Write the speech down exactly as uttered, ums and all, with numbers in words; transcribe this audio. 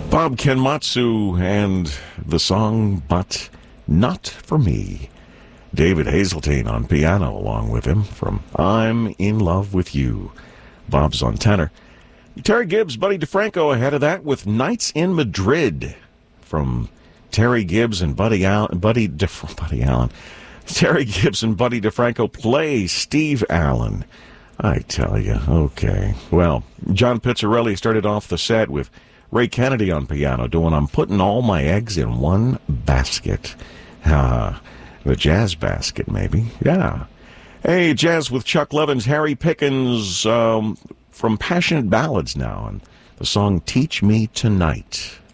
Bob Kenmatsu and the song But Not For Me. David Hazeltine on piano along with him from I'm in Love With You. Bob's on tenor. Terry Gibbs, Buddy DeFranco ahead of that with Nights in Madrid from Terry Gibbs and Buddy Allen. Buddy, De- Buddy Allen. Terry Gibbs and Buddy DeFranco play Steve Allen. I tell you, okay. Well, John Pizzarelli started off the set with Ray Kennedy on piano doing I'm Putting All My Eggs in One Basket. Uh, the jazz basket, maybe. Yeah. Hey, jazz with Chuck Levin's Harry Pickens um, from Passionate Ballads now, and the song Teach Me Tonight.